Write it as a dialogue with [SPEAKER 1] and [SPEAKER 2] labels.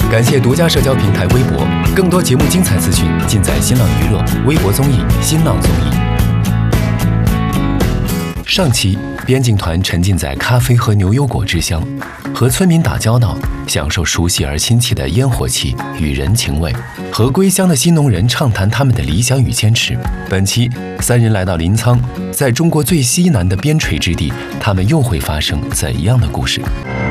[SPEAKER 1] 感谢独家社交平台微博，更多节目精彩资讯尽在新浪娱乐、微博综艺、新浪综艺。上期，边境团沉浸在咖啡和牛油果之乡，和村民打交道，享受熟悉而亲切的烟火气与人情味，和归乡的新农人畅谈他们的理想与坚持。本期三人来到临沧，在中国最西南的边陲之地，他们又会发生怎样的故事？